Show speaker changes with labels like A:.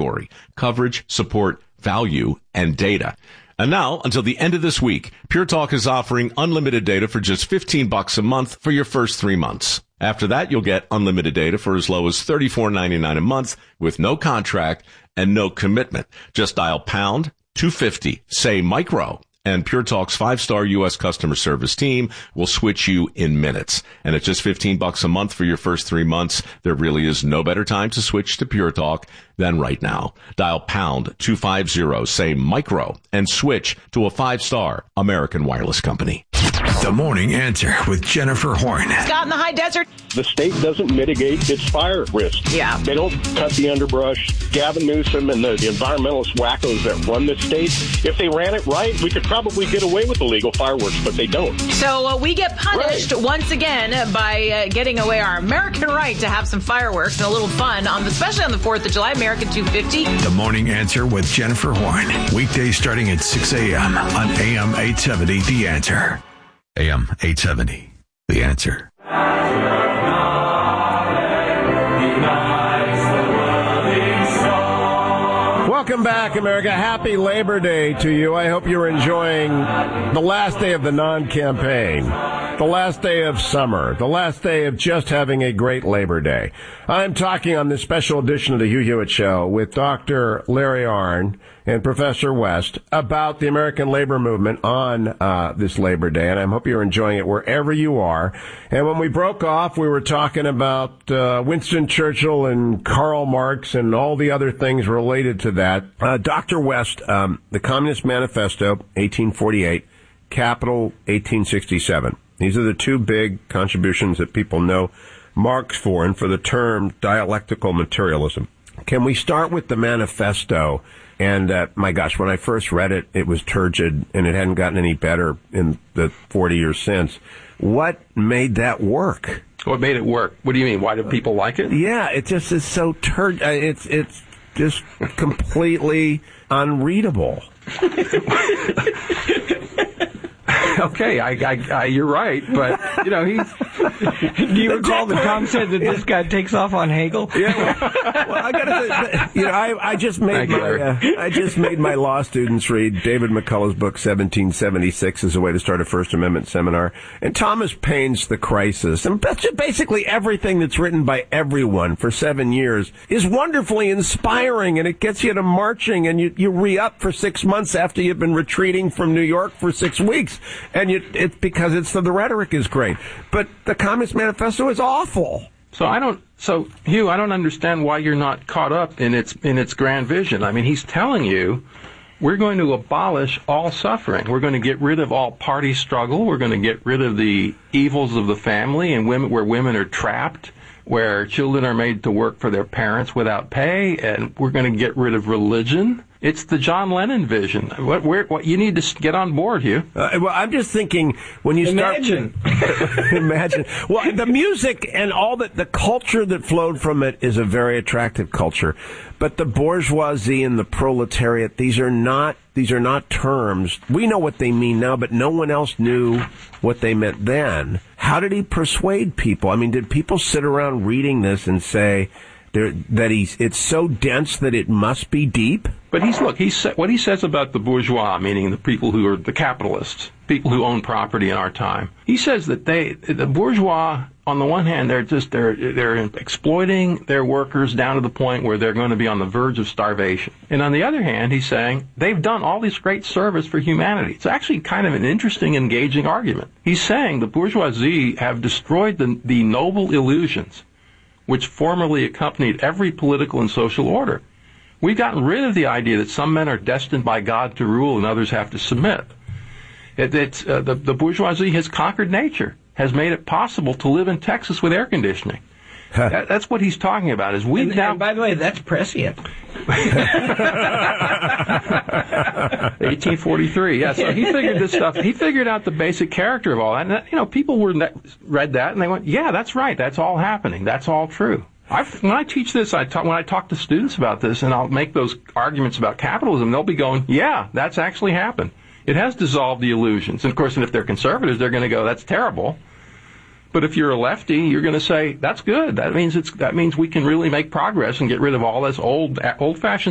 A: category: coverage, support, value, and data. And now, until the end of this week, Pure Talk is offering unlimited data for just $15 a month for your first 3 months. After that, you'll get unlimited data for as low as $34.99 a month with no contract and no commitment. Just dial pound 250, say micro, and Pure Talk's 5-star U.S. customer service team will switch you in minutes. And at just $15 a month for your first 3 months, there really is no better time to switch to Pure Talk than right now. Dial pound 250, say micro, and switch to a 5-star American Wireless company.
B: The Morning Answer with Jennifer Horn.
C: Scott in the high desert.
D: The state doesn't mitigate its fire risk.
C: Yeah.
D: They don't cut the underbrush. Gavin Newsom and the environmentalist wackos that run the state, if they ran it right, we could probably get away with illegal fireworks, but they don't.
C: So we get punished once again by getting away our American right to have some fireworks and a little fun, especially on the 4th of July, American 250.
B: The Morning Answer with Jennifer Horn. Weekdays starting at 6 a.m. on AM 870, The Answer. AM 870, The Answer.
E: Welcome back, America. Happy Labor Day to you. I hope you're enjoying the last day of the non-campaign, the last day of summer, the last day of just having a great Labor Day. I'm talking on this special edition of the Hugh Hewitt Show with Dr. Larry Arnn and Professor West about the American labor movement on this Labor Day, and I hope you're enjoying it wherever you are. And when we broke off, we were talking about Winston Churchill and Karl Marx and all the other things related to that. Dr. West, the Communist Manifesto, 1848, Capital, 1867. These are the two big contributions that people know Marx for, and for the term dialectical materialism. Can we start with the manifesto? And, my gosh, when I first read it, it was turgid, and it hadn't gotten any better in the 40 years since. What made that work?
F: What made it work? What do you mean? Why do people like it?
E: Yeah, it just is so turgid. It's just completely unreadable.
F: Okay, you're right, but he's.
G: Do you recall that Tom said that this guy takes off on Hegel?
E: Yeah. Well, I gotta say, I just made my law students read David McCullough's book 1776 as a way to start a First Amendment seminar, and Thomas Paine's The Crisis, and basically everything that's written by everyone for 7 years is wonderfully inspiring, and it gets you to marching, and you re-up for 6 months after you've been retreating from New York for 6 weeks. And it's because the rhetoric is great. But the Communist Manifesto is awful.
F: So Hugh, I don't understand why you're not caught up in its grand vision. I mean, he's telling you we're going to abolish all suffering. We're going to get rid of all party struggle. We're going to get rid of the evils of the family and where women are trapped, where children are made to work for their parents without pay, and we're going to get rid of religion. It's the John Lennon vision. What you need to get on board, Hugh.
E: Well, I'm just thinking when you
G: imagine.
E: Imagine. Well, the music and all the culture that flowed from it is a very attractive culture. But the bourgeoisie and the proletariat, these are not terms. We know what they mean now, but no one else knew what they meant then. How did he persuade people? I mean, did people sit around reading this and say it's so dense that it must be deep?
F: But what he says about the bourgeois, meaning the people who are the capitalists, people who own property in our time. He says that the bourgeois, on the one hand, they're exploiting their workers down to the point where they're going to be on the verge of starvation. And on the other hand, he's saying they've done all this great service for humanity. It's actually kind of an interesting, engaging argument. He's saying the bourgeoisie have destroyed the noble illusions which formerly accompanied every political and social order. We've gotten rid of the idea that some men are destined by God to rule and others have to submit. The bourgeoisie has conquered nature, has made it possible to live in Texas with air conditioning. That's what he's talking about.
G: And by the way, that's prescient.
F: 1843. Yeah. So he figured this stuff. He figured out the basic character of all that. And, people read that and they went, "Yeah, that's right. That's all happening. That's all true." When I teach this, when I talk to students about this, and I'll make those arguments about capitalism, they'll be going, "Yeah, that's actually happened. It has dissolved the illusions." And of course, if they're conservatives, they're going to go, "That's terrible." But if you're a lefty, you're going to say, "That's good. That means we can really make progress and get rid of all this old-fashioned